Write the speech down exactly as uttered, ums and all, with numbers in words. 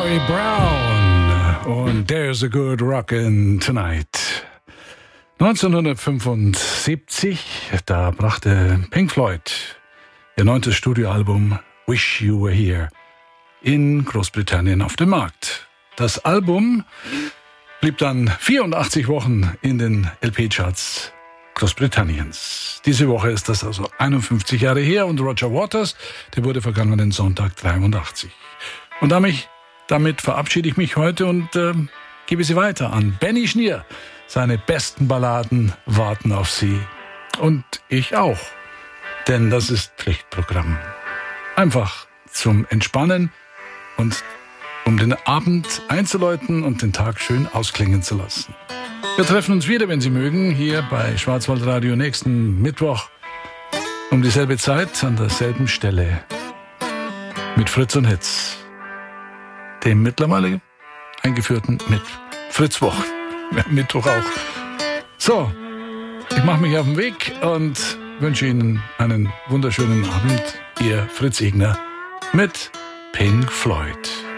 Roy Brown und There's a Good Rockin' Tonight. neunzehnhundertfünfundsiebzig, da brachte Pink Floyd ihr neuntes Studioalbum Wish You Were Here in Großbritannien auf den Markt. Das Album blieb dann vierundachtzig Wochen in den L P-Charts Großbritanniens. Diese Woche ist das also einundfünfzig Jahre her und Roger Waters, der wurde vergangenen Sonntag dreiundachtzig. Und damit, damit verabschiede ich mich heute und äh, gebe sie weiter an Benny Schnier. Seine besten Balladen warten auf Sie. Und ich auch. Denn das ist Pflichtprogramm. Einfach zum Entspannen und um den Abend einzuläuten und den Tag schön ausklingen zu lassen. Wir treffen uns wieder, wenn Sie mögen, hier bei Schwarzwaldradio nächsten Mittwoch um dieselbe Zeit an derselben Stelle mit Fritz und Hitz, dem mittlerweile eingeführten mit Fritz Woch. Mittwoch auch. So, ich mache mich auf den Weg und wünsche Ihnen einen wunderschönen Abend. Ihr Fritz Egner mit Pink Floyd.